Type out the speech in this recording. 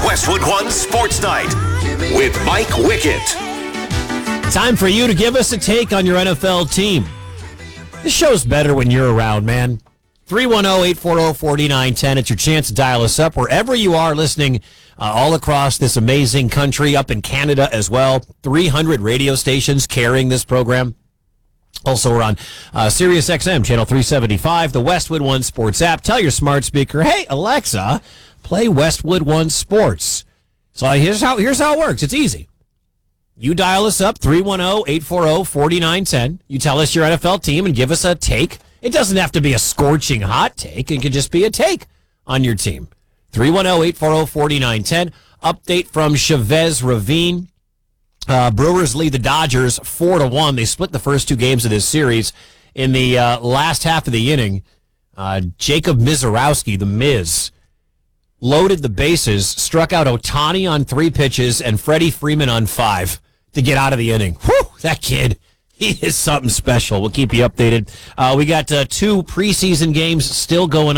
Westwood One Sports Night with Mike Wickett. Time for you to give us a take on your NFL team. This show's better when you're around, man. 310-840-4910. It's your chance to dial us up wherever you are listening all across this amazing country, up in Canada as well. 300 radio stations carrying this program. Also, we're on Sirius XM, channel 375, the Westwood One Sports app. Tell your smart speaker, hey, Alexa, play Westwood One Sports. So here's how it works. It's easy. You dial us up, 310-840-4910. You tell us your NFL team and give us a take. It doesn't have to be a scorching hot take. It could just be a take on your team. 310-840-4910. Update from Chavez Ravine. Brewers lead the Dodgers 4-1. They split the first two games of this series. In the last half of the inning, Jacob Misiorowski, the Miz, loaded the bases, struck out Ohtani on 3 pitches, and Freddie Freeman on 5 to get out of the inning. Whew, that kid, he is something special. We'll keep you updated. We got 2 preseason games still going on.